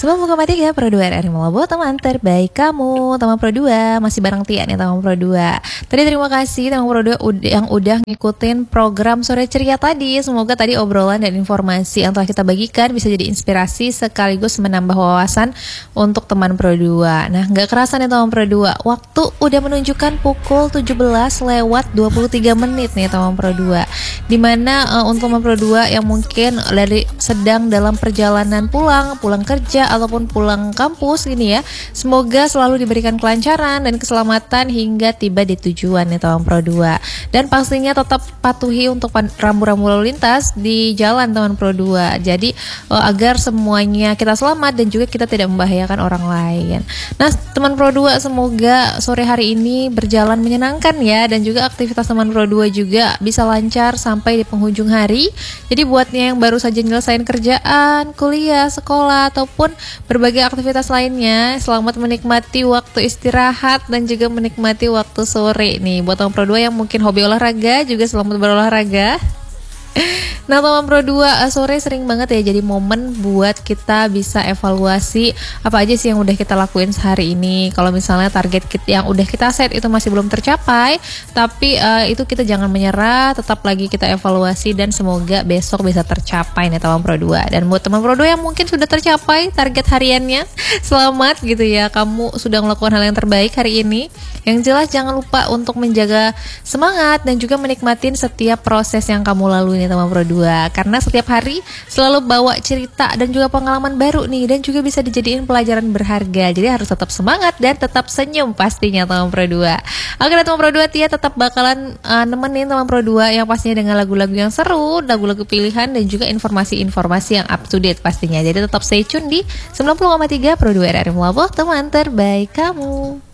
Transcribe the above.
90,3 Pro 2 RRI Malabo, teman terbaik kamu. Teman Pro 2, masih bareng Tia nih teman Pro 2. Tadi terima kasih teman Pro 2 yang udah ngikutin program Sore Ceria tadi. Semoga tadi obrolan dan informasi yang telah kita bagikan bisa jadi inspirasi sekaligus menambah wawasan untuk teman Pro 2. Nah, gak kerasa nih teman Pro 2, waktu udah menunjukkan pukul 17:23 nih teman Pro 2. Dimana untuk teman Pro 2 yang mungkin sedang dalam perjalanan pulang kerja ataupun pulang kampus gini ya, semoga selalu diberikan kelancaran dan keselamatan hingga tiba di tujuan nih teman Pro 2. Dan pastinya tetap patuhi untuk rambu-rambu lalu lintas di jalan teman Pro 2. Jadi agar semuanya kita selamat dan juga kita tidak membahayakan orang lain. Nah teman Pro 2, semoga sore hari ini berjalan menyenangkan ya, dan juga aktivitas teman Pro 2 juga bisa lancar sampai di penghujung hari. Jadi buatnya yang baru saja nyelesain kerjaan, kuliah, sekolah, ataupun berbagai aktivitas lainnya, selamat menikmati waktu istirahat dan juga menikmati waktu sore nih. Buat teman Pro 2 yang mungkin hobi olahraga juga selamat berolahraga. Nah teman Pro 2, sore sering banget ya jadi momen buat kita bisa evaluasi apa aja sih yang udah kita lakuin sehari ini. Kalau misalnya target yang udah kita set itu masih belum tercapai, tapi itu kita jangan menyerah, tetap lagi kita evaluasi dan semoga besok bisa tercapai nih teman Pro 2. Dan buat teman Pro 2 yang mungkin sudah tercapai target hariannya, selamat gitu ya, kamu sudah melakukan hal yang terbaik hari ini. Yang jelas jangan lupa untuk menjaga semangat dan juga menikmatin setiap proses yang kamu lalui nih teman Pro 2. Karena setiap hari selalu bawa cerita dan juga pengalaman baru nih, dan juga bisa dijadiin pelajaran berharga. Jadi harus tetap semangat dan tetap senyum pastinya teman Pro 2. Oke teman Pro 2, Tia tetap bakalan nemenin teman Pro 2 yang pastinya dengan lagu-lagu yang seru, lagu-lagu pilihan dan juga informasi-informasi yang up to date pastinya. Jadi tetap stay tune di 90,3 Pro 2 RRI Malabo, teman terbaik kamu.